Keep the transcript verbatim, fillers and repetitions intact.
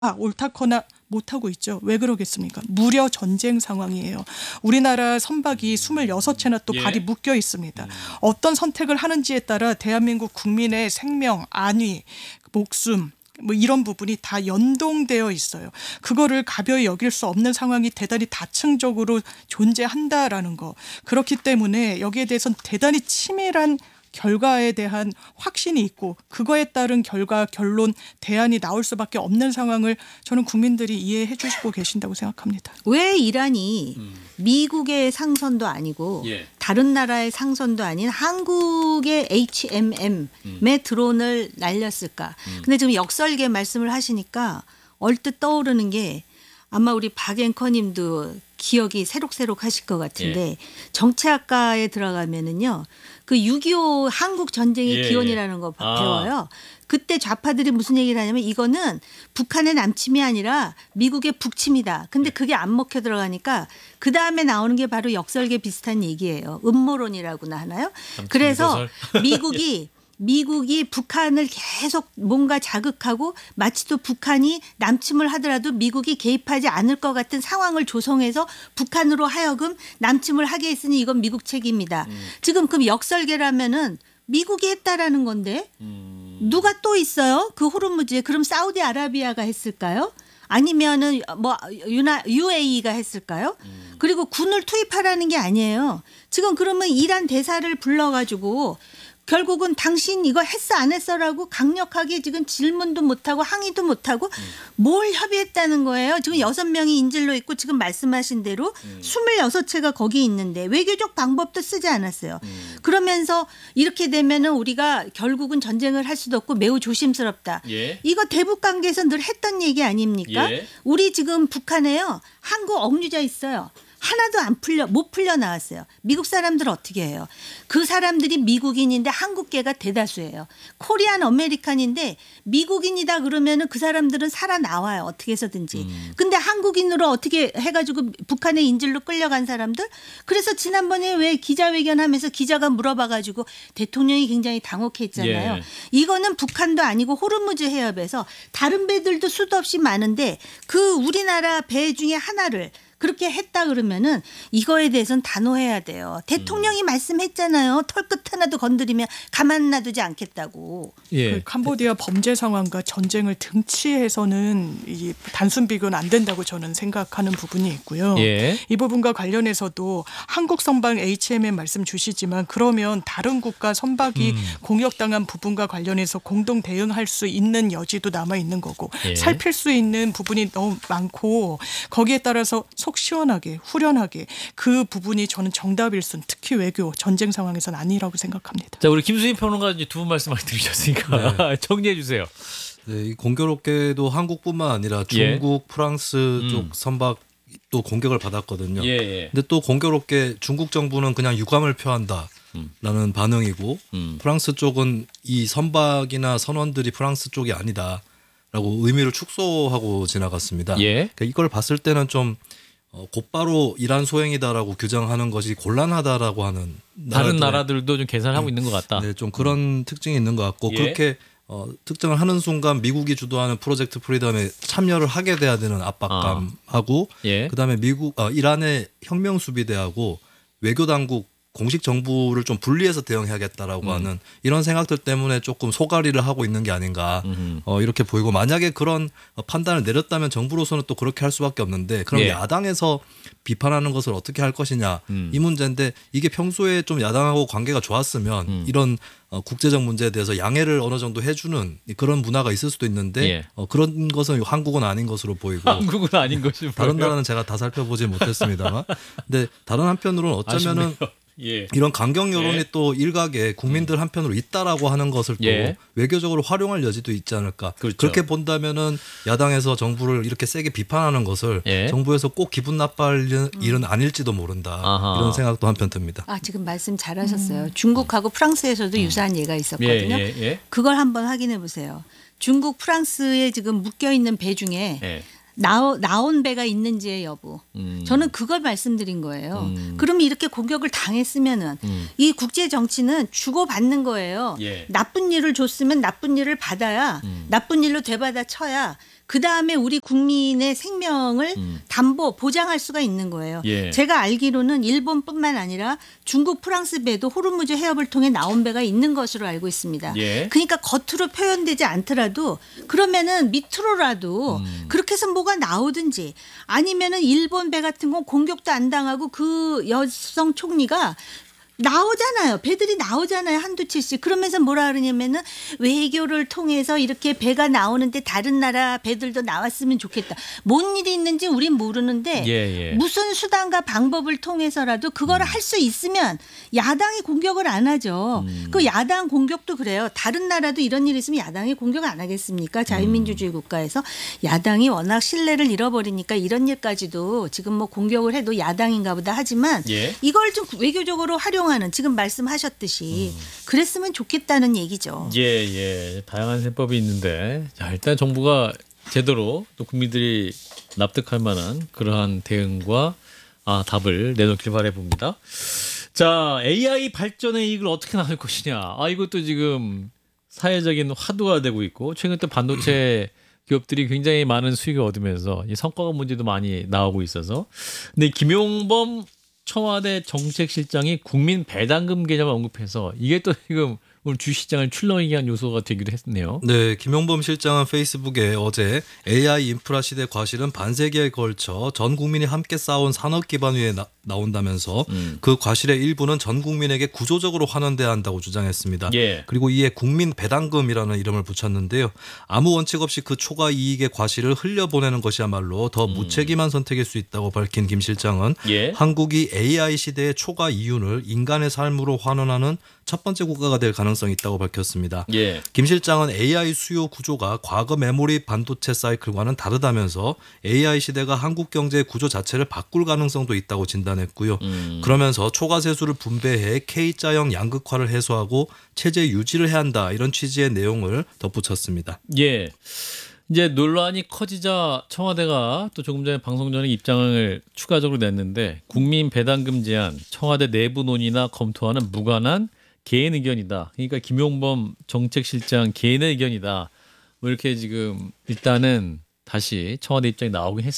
옳다거나 못하고 있죠. 왜 그러겠습니까? 무려 전쟁 상황이에요. 우리나라 선박이 스물여섯 채나 또 예. 발이 묶여 있습니다. 음. 어떤 선택을 하는지에 따라 대한민국 국민의 생명, 안위, 목숨 뭐 이런 부분이 다 연동되어 있어요. 그거를 가벼이 여길 수 없는 상황이 대단히 다층적으로 존재한다라는 거. 그렇기 때문에 여기에 대해서는 대단히 치밀한 결과에 대한 확신이 있고 그거에 따른 결과, 결론, 대안이 나올 수밖에 없는 상황을 저는 국민들이 이해해 주시고 계신다고 생각합니다. 왜 이란이 음. 미국의 상선도 아니고 예. 다른 나라의 상선도 아닌 한국의 에이치엠엠에 음. 드론을 날렸을까? 음. 근데 지금 역설계 말씀을 하시니까 얼뜻 떠오르는 게 아마 우리 박 앵커님도 기억이 새록새록 하실 것 같은데 예. 정치학과에 들어가면은요. 그 육이오 한국 전쟁의 예, 기원이라는 거 아. 배워요. 그때 좌파들이 무슨 얘기를 하냐면 이거는 북한의 남침이 아니라 미국의 북침이다. 근데 그게 안 먹혀 들어가니까 그 다음에 나오는 게 바로 역설계 비슷한 얘기예요. 음모론이라고나 하나요? 그래서 미국이 미국이 북한을 계속 뭔가 자극하고 마치 또 북한이 남침을 하더라도 미국이 개입하지 않을 것 같은 상황을 조성해서 북한으로 하여금 남침을 하게 했으니 이건 미국 책임이다. 음. 지금 그럼 역설계라면은 미국이 했다라는 건데 음. 누가 또 있어요? 그 호르무즈에 그럼 사우디아라비아가 했을까요? 아니면은 뭐 유나 유에이가 했을까요? 음. 그리고 군을 투입하라는 게 아니에요. 지금 그러면 이란 대사를 불러가지고 결국은 당신 이거 했어 안 했어라고 강력하게 지금 질문도 못하고 항의도 못하고 음. 뭘 협의했다는 거예요. 지금 여섯 명이 인질로 있고 지금 말씀하신 대로 음. 스물여섯 채가 거기 있는데 외교적 방법도 쓰지 않았어요. 음. 그러면서 이렇게 되면은 우리가 결국은 전쟁을 할 수도 없고 매우 조심스럽다. 예. 이거 대북 관계에서 늘 했던 얘기 아닙니까? 예. 우리 지금 북한에요. 한국 억류자 있어요. 하나도 안 풀려 못 풀려 나왔어요. 미국 사람들 어떻게 해요? 그 사람들이 미국인인데 한국계가 대다수예요. 코리안 아메리칸인데 미국인이다 그러면은 그 사람들은 살아 나와요. 어떻게 해서든지. 음. 근데 한국인으로 어떻게 해가지고 북한의 인질로 끌려간 사람들. 그래서 지난번에 왜 기자회견하면서 기자가 물어봐가지고 대통령이 굉장히 당혹했잖아요. 예. 이거는 북한도 아니고 호르무즈 해협에서 다른 배들도 수도 없이 많은데 그 우리나라 배 중에 하나를 그렇게 했다 그러면은 이거에 대해서는 단호해야 돼요. 대통령이 음. 말씀했잖아요. 털끝 하나도 건드리면 가만 놔두지 않겠다고. 예. 그 캄보디아 범죄 상황과 전쟁을 등치해서는 이 단순 비교는 안 된다고 저는 생각하는 부분이 있고요. 예. 이 부분과 관련해서도 한국 선박 에이치엠엠 말씀 주시지만 그러면 다른 국가 선박이 음. 공격당한 부분과 관련해서 공동 대응할 수 있는 여지도 남아 있는 거고 예. 살필 수 있는 부분이 너무 많고 거기에 따라서 속 시원하게 후련하게 그 부분이 저는 정답일 순 특히 외교 전쟁 상황에서는 아니라고 생각합니다. 자 우리 김수희 평론가 이제 두 분 말씀 많이 들으셨으니까 네. 정리해 주세요. 네, 이 공교롭게도 한국뿐만 아니라 중국, 예. 프랑스 음. 쪽 선박 또 공격을 받았거든요. 예, 예. 근데 또 공교롭게 중국 정부는 그냥 유감을 표한다라는 음. 반응이고 음. 프랑스 쪽은 이 선박이나 선원들이 프랑스 쪽이 아니다라고 의미를 축소하고 지나갔습니다. 예. 그러니까 이걸 봤을 때는 좀 어, 곧바로 이란 소행이다라고 규정하는 것이 곤란하다라고 하는 다른 나라들의- 나라들도 좀 계산하고 있는 것 같다. 네, 좀 그런 특징이 있는 것 같고 예. 그렇게 어, 특정을 하는 순간 미국이 주도하는 프로젝트 프리덤에 참여를 하게 돼야 되는 압박감하고 예. 그다음에 미국 어, 이란의 혁명 수비대하고 외교 당국 공식 정부를 좀 분리해서 대응해야겠다라고 음. 하는 이런 생각들 때문에 조금 소가리를 하고 있는 게 아닌가 음흠. 어, 이렇게 보이고 만약에 그런 판단을 내렸다면 정부로서는 또 그렇게 할 수밖에 없는데 그럼 예. 야당에서 비판하는 것을 어떻게 할 것이냐 음. 이 문제인데 이게 평소에 좀 야당하고 관계가 좋았으면 음. 이런 어, 국제적 문제에 대해서 양해를 어느 정도 해주는 그런 문화가 있을 수도 있는데 예. 어, 그런 것은 한국은 아닌 것으로 보이고 한국은 아닌 것이 다른 뭐예요? 나라는 제가 다 살펴보지 못했습니다만 근데 다른 한편으로는 어쩌면은 아쉽네요. 예. 이런 강경 여론이 예. 또 일각에 국민들 한편으로 있다라고 하는 것을 또 예. 외교적으로 활용할 여지도 있지 않을까. 그렇죠. 그렇게 본다면은 야당에서 정부를 이렇게 세게 비판하는 것을 예. 정부에서 꼭 기분 나빠할 일은 아닐지도 모른다. 아하. 이런 생각도 한편 듭니다. 아 지금 말씀 잘하셨어요. 중국하고 프랑스에서도 유사한 예가 예, 있었거든요. 예, 예. 그걸 한번 확인해 보세요. 중국, 프랑스에 지금 묶여 있는 배 중에 예. 나오, 나온 배가 있는지의 여부. 음. 저는 그걸 말씀드린 거예요. 음. 그러면 이렇게 공격을 당했으면은 음. 이 국제 정치는 주고받는 거예요. 예. 나쁜 일을 줬으면 나쁜 일을 받아야 음. 나쁜 일로 되받아 쳐야 그 다음에 우리 국민의 생명을 음. 담보 보장할 수가 있는 거예요. 예. 제가 알기로는 일본뿐만 아니라 중국, 프랑스 배도 호르무즈 해협을 통해 나온 배가 있는 것으로 알고 있습니다. 예. 그러니까 겉으로 표현되지 않더라도 그러면은 밑으로라도 음. 그렇게 해서 뭐가 나오든지 아니면은 일본 배 같은 건 공격도 안 당하고 그 여성 총리가 나오잖아요. 배들이 나오잖아요. 한두 치씩. 그러면서 뭐라 그러냐면은 외교를 통해서 이렇게 배가 나오는데 다른 나라 배들도 나왔으면 좋겠다. 뭔 일이 있는지 우린 모르는데 예, 예. 무슨 수단과 방법을 통해서라도 그거를 할 수 있으면 야당이 공격을 안 하죠. 음. 그 야당 공격도 그래요. 다른 나라도 이런 일이 있으면 야당이 공격 안 하겠습니까? 자유민주주의 국가에서 야당이 워낙 신뢰를 잃어버리니까 이런 일까지도 지금 뭐 공격을 해도 야당인가 보다 하지만 예. 이걸 좀 외교적으로 활용하는 지금 말씀하셨듯이 그랬으면 좋겠다는 얘기죠. 예, 예. 다양한 해법이 있는데 자, 일단 정부가 제대로 또 국민들이 납득할 만한 그러한 대응과 아, 답을 내놓길 바래 봅니다. 자, 에이아이 발전의 이익을 어떻게 나눌 것이냐. 아, 이것도 지금 사회적인 화두가 되고 있고 최근 또 반도체 기업들이 굉장히 많은 수익을 얻으면서 이 성과급 문제도 많이 나오고 있어서 근데 김용범 청와대 정책실장이 국민 배당금 개념을 언급해서 이게 또 지금 오늘 주시장을 출렁이게 한 요소가 되기도 했네요. 네, 김용범 실장은 페이스북에 어제 에이아이 인프라 시대 과실은 반세기에 걸쳐 전 국민이 함께 쌓아온 산업 기반 위에 나, 나온다면서 음. 그 과실의 일부는 전 국민에게 구조적으로 환원돼야 한다고 주장했습니다. 예. 그리고 이에 국민 배당금이라는 이름을 붙였는데요. 아무 원칙 없이 그 초과 이익의 과실을 흘려보내는 것이야말로 더 무책임한 선택일 수 있다고 밝힌 김 실장은 예. 한국이 에이아이 시대의 초과 이윤을 인간의 삶으로 환원하는 첫 번째 국가가 될 가능성이 있다고 밝혔습니다. 예. 김 실장은 에이아이 수요 구조가 과거 메모리 반도체 사이클과는 다르다면서 에이아이 시대가 한국 경제의 구조 자체를 바꿀 가능성도 있다고 진단했고요. 음. 그러면서 초과세수를 분배해 K자형 양극화를 해소하고 체제 유지를 해야 한다 이런 취지의 내용을 덧붙였습니다. 예. 이제 논란이 커지자 청와대가 또 조금 전에 방송 전에 입장을 추가적으로 냈는데 국민 배당금 제한 청와대 내부 논의나 검토와는 무관한 개인 의견이다. 그러니까 김용범 정책실장 개인의 의견이다. 뭐 이렇게 지금 일단은 다시 청와대 입장이 나오긴 했습니다.